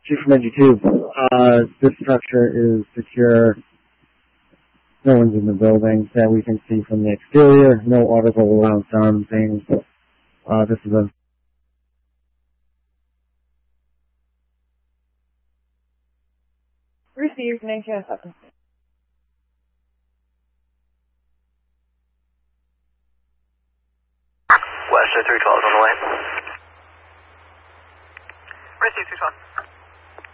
Chief from NG2, this structure is secure. No one's in the building that we can see from the exterior. No audible around sound things. This is a received 1907. Western 312 on the way. Received 212.